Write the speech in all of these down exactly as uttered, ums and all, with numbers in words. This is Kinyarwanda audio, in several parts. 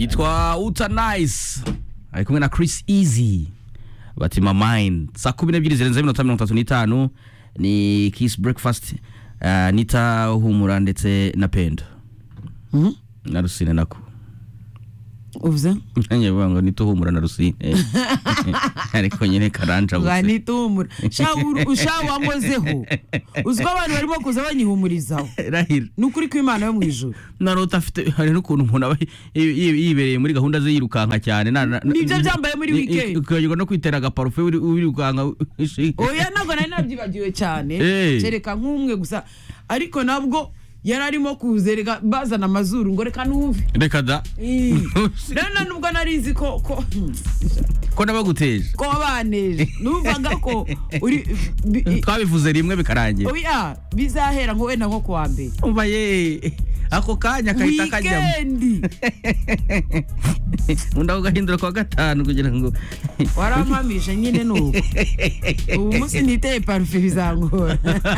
yitwa Uta Nice ari kumwe na Chris Easy bati my mind. Saa kumi n'ebyiri zirenze iminota mirongo itatu n'itanu ni Kiss Breakfast. Uh, Nita Humura ndetse na Pendo. Mhm. Na Rusine nako. Uvuze? Nanye bango Nita Humura na Rusine. Ariko nyine karanja Ba bose. Nita Humura. Shawu ushawa ngozeho. Uziko abantu barimo kuza banyihumurizaho. Rahira. Nukuri ko Imana yo mwijuru. Narota afite hari n'ukuntu umuntu aba yibereye muri gahunda ze yirukanka cyane. Nibyo byambaye muri weekend. Ukajya no kwitera agaparufe wirukanka. Oya nago nari nabyibagiwe cyane. Cereka nk'umwe gusa ariko nabwo yararimo kuzereka bazana amazuru ngo reka numve. Reka da. Nana nubwo narizi ko ko ko nabaguteje. Ko baneje. Numvaga ko uri twabivuze rimwe bikarangira. Oya bizahera ngo wenda nko kwa mbere. Umva ye. Ako kanya kahita kajyamo. Weekend. Unda ugahindura kwa gatanu kugira ngo warampamisha nyine nuko. Ubu munsi niteye parfum bizangora.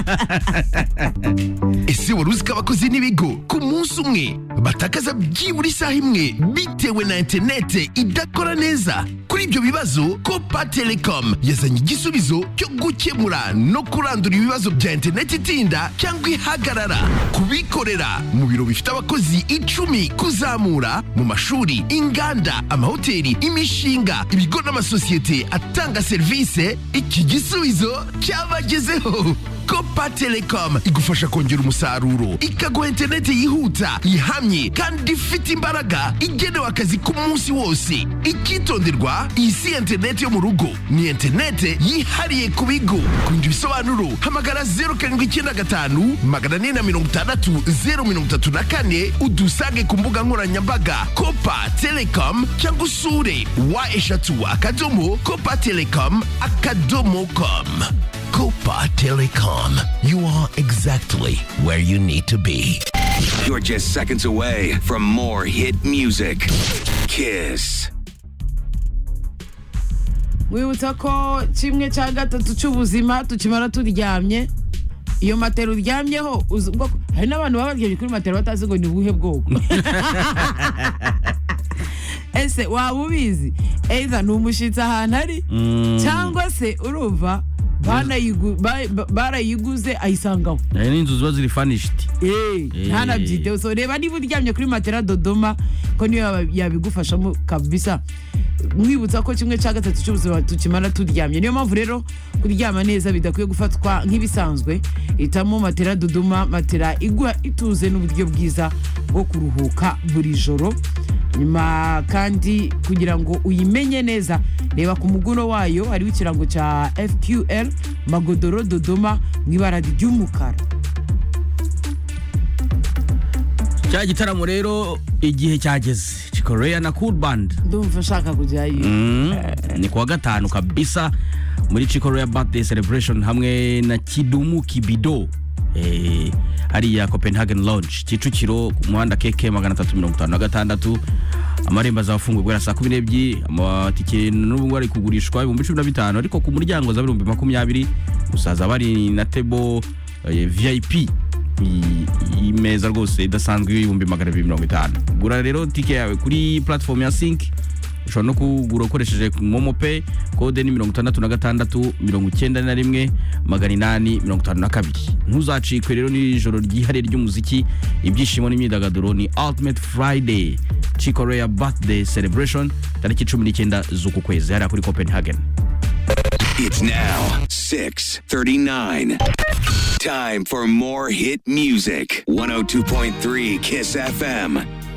Ese waruzi ko abakozi n'ibigo ku munsi umwe batakaza byibura isaha imwe bitewe na interinete idakora neza? Kuri ibyo bibazo Copa Telecom yazanye igisubizo cyo gukemura no kurandura ibibazo bya interinete itinda cyangwa ihagarara. Kubikorera mu biro bifite abakozi icumi kuzamura, mu mashuri, inganda, amahoteli, imishinga, ibigo n'amasosiyete atanga serivisi, iki gisubizo cyabagezeho. Copa Telecom igufasha kongera umusaruro, ikaguha interinete yihuta, ihamye kandi ifite imbaraga, igenewe akazi ku munsi wose. Icyitonderwa, iyi si interinete yo mu rugo, ni interinete yihariye ku bigo. Kundi bisobanuro hamagara zero karindwi icyenda gatanu magana ane na mirongo itandatu zero mirongo itatu na kane udusange ku mbuga nkoranyambaga Copa Telecom cyangwa usure wa eshatu akadomo Copa Telecom akadomo com. Copa Telecom. You are exactly where you need to be. You're just seconds away from more hit music. Kiss. Wibutsa ko kimwe cya gatatu cy'ubuzima tukimara turyamye. Iyo matera uryamyeho ubwo hari n'abantu babaryamye kuri matera batazi ngo ni buhe bwoko. Ese waba ubizi either numushitsa ahantu ari cyangwa se urumva barayiguze ayisangaho. Nayo n'inzu ziba ziri furnished. Eh, hana byite so reba niba uryamye kuri matera Dodoma ko niyo yabigufashamo kabisa. Mwibutsa ko kimwe cya gatatu cy'ubuzima tukimara turyamye. Niyo mpamvu rero kuryama neza bidakwiye gufatwa nk'ibisanzwe. Itamo matera Dodoma, matera igwa ituze n'uburyo bwiza bwo kuruhuka buri joro. Nyuma kandi kugira ngo uyimenye neza reba ku muguno wayo hari ikirango cya F Q L Magodoro Dodoma mwibara ry'umukara. Cya gitaramo rero igihe cyageze. Chikorea na Cool Band. Ndumva shaka kujyayo. Mm, ni kwa gatanu kabisa muri Chikorea birthday celebration hamwe na Kidumu Kibido. Eh, hari ya Copenhagen Lounge Kicukiro ku muhanda K K magana atatu mirongo itanu na gatandatu. Amaremba zafunguye guhera saa kumi n'ebyiri, amatike n'ubwo ari kugurishwa ibihumbi cumi na bitanu ariko ku muryango za ibihumbi makumyabiri. Gusaza bari na table eh, V I P imeza rwose idasanzwe y'ibihumbi magana abiri mirongo itanu. Gura rero tike yawe kuri platform ya Sync. Ushobora no kugura ukoresheje Momo Pay, kode ni mirongo itandatu na gatandatu mirongo icyenda na rimwe magana inani mirongo itanu na kabiri. Ntuzacikwe rero n'ijoro ryihariye ry'umuziki, ibyishimo n'imyidagaduro. Ni Ultimate Friday Chikorea birthday celebration tariki cumi n'icyenda z'uku kwezi hariya kuri Copenhagen. It's now six thirty-nine. Time for more hit music. one oh two point three Kiss F M.